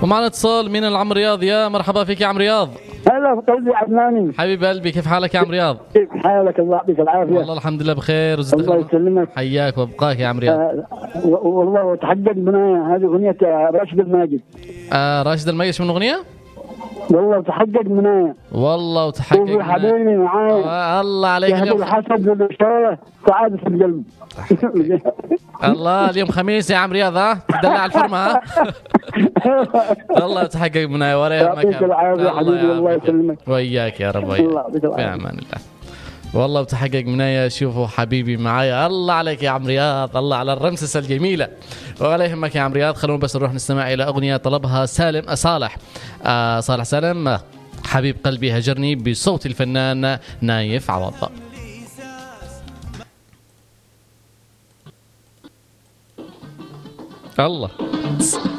ومعنا اتصال من العم رياض. يا مرحبا فيك يا عم رياض. هلا قلبي عدناني، حبيب قلبي، كيف حالك يا عم رياض؟ كيف حالك؟ الله يعطيك العافيه. والله الحمد لله بخير الله يسلمك. حياك وابقاك يا عم رياض. والله تحقق منايا هذه اغنيه راشد الماجد. راشد الماجد من اغنيه؟ والله تحقق منايا. والله وتحقق منايا حبيبي معايا. الله عليك اليوم الحسد والاشاره سعاده في القلب. الله اليوم خميس يا عم رياض، تدلع على الفرمه ها. الله تحقق منايا ولا يهمك. يعطيك العافيه حبيبي، الله يسلمك. وياك يا رب، وياك في امان الله. والله وتحقق منايا. شوفوا حبيبي معايا، الله عليك يا عم رياض، الله على الرمسسة الجميلة. ولا يهمك يا عم رياض. خلونا بس نروح نستمع إلى أغنية طلبها صالح سالم، حبيب قلبي هجرني، بصوت الفنان نايف عوض. الله